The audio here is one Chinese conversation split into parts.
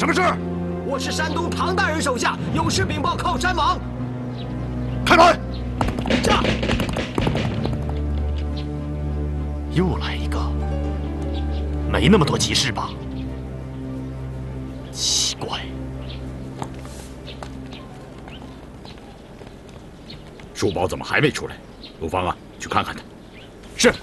什么事？ 我是山东唐大人手下，有事禀报靠山王。 开门。 这。 又来一个，没那么多急事吧？奇怪。 书宝怎么还没出来？陆芳啊，去看看他。 是。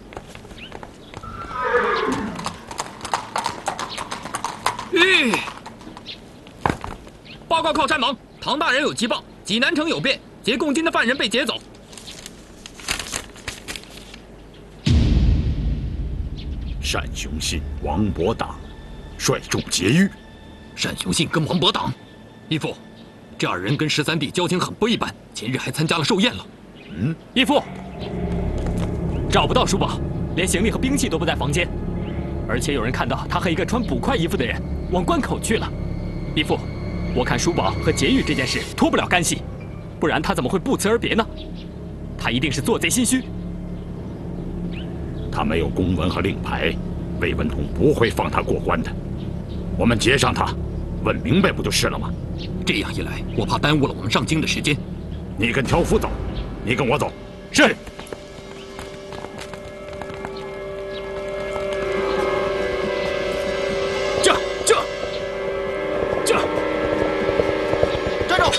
报告靠山王，唐大人有急报，济南城有变，劫贡金的犯人被劫走。 单雄信、王伯党率众劫狱。 单雄信跟王伯党，义父，这二人跟13弟交情很不一般，前日还参加了寿宴了。 义父，找不到书宝，连行李和兵器都不在房间，而且有人看到他和一个穿捕快衣服的人往关口去了。义父，我看书宝和劫狱这件事脱不了干系，不然他怎么会不辞而别呢？他一定是做贼心虚。 他没有公文和令牌，魏文统不会放他过关的。我们截上他，问明白不就是了吗？ 这样一来，我怕耽误了我们上京的时间。 你跟条夫走，你跟我走。 是。 站住！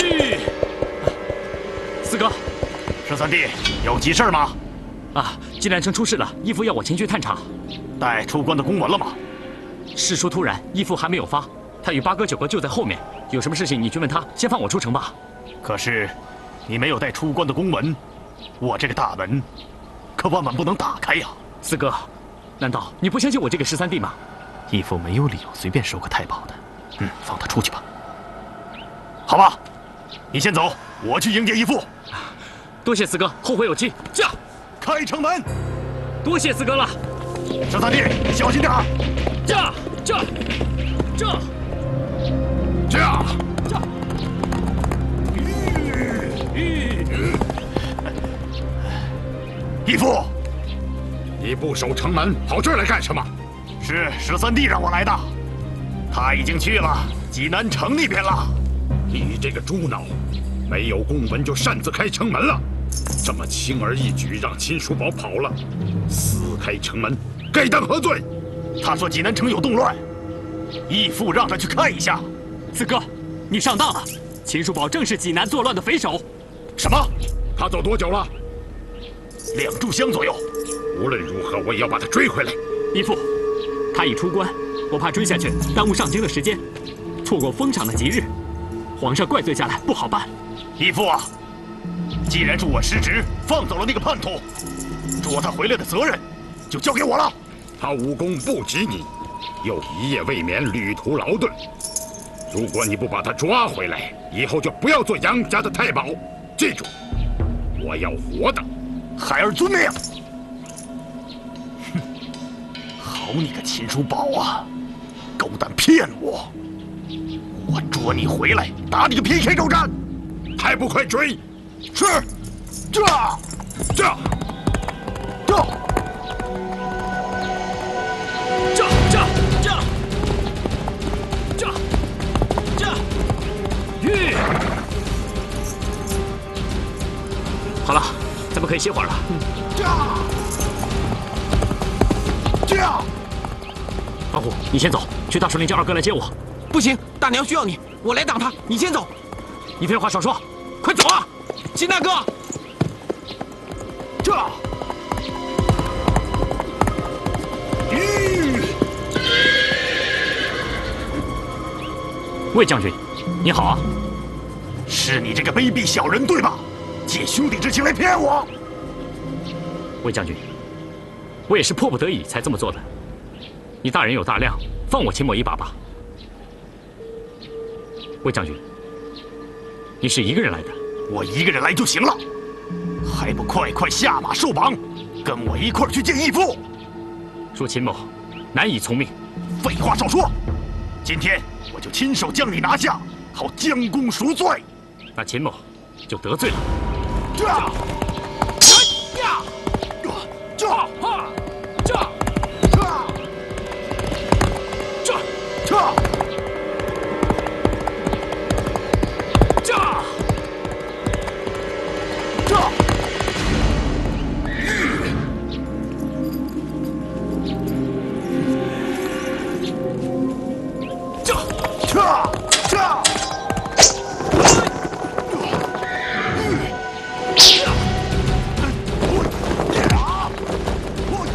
四哥 ，13弟，有急事吗？ 啊，济南城出事了，义父要我前去探查。 带出关的公文了吗？ 事出突然，义父还没有发，他与8哥、9哥就在后面。有什么事情你去问他，先放我出城吧。 可是，你没有带出关的公文，我这个大门可万万不能打开呀！ 四哥，难道你不相信我这个13弟吗？义父没有理由随便收个太保的。放他出去吧。 好吧，你先走，我去迎接义父。 多谢四哥，后会有期。驾！ 开城门。 多谢四哥了。 13弟，小心点儿。 驾！驾！驾！ 驾！ 驾！ 义父， 你不守城门，跑这儿来干什么？ 是13弟让我来的，他已经去了济南城那边了。 你这个猪脑，没有公文就擅自开城门了，这么轻而易举让秦叔宝跑了，私开城门，该当何罪？ 他说济南城有动乱，义父让他去看一下。 四哥，你上当了，秦叔宝正是济南作乱的匪首。 什么？ 他走多久了 ？2炷香左右。 无论如何，我也要把他追回来。 义父，他已出关，我怕追下去耽误上京的时间，错过封赏的吉日，皇上怪罪下来不好办。 义父啊，既然助我失职，放走了那个叛徒，捉他回来的责任就交给我了。 他武功不及你，又一夜未眠，旅途劳顿。如果你不把他抓回来，以后就不要做杨家的太保。记住，我要活的。 孩儿遵命。哼，好你个秦叔宝啊，狗胆骗我！我捉你回来，打你个 PK 肉战！ 还不快追！ 是，这。 好了，咱们可以歇会儿了。老虎，你先走，去大树林叫2哥来接我。 不行，大娘需要你，我来挡他，你先走。 你废话少说， 快走啊！秦大哥， 魏将军，你好啊！ 是你这个卑鄙小人，对吧？借兄弟之情来骗我！ 魏将军，我也是迫不得已才这么做的。你大人有大量，放我秦某一把吧。魏将军，你是一个人来的？ 我一个人来就行了，还不快快下马受绑，跟我一块儿去见义父？ 说秦某难以从命。 废话少说，今天我就亲手将你拿下，好将功赎罪。 那秦某就得罪了。 这。